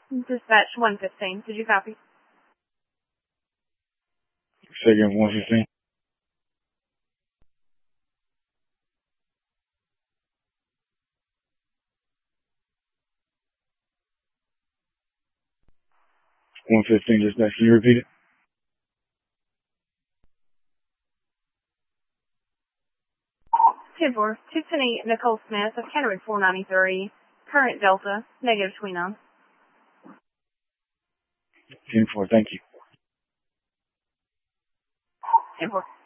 Dispatch 115. Did you copy? Second 115. Dispatch. Can you repeat it? Two 210 Nicole Smith of Kennewood 493. Current Delta, negative 29. 10-4, thank you. 10-4.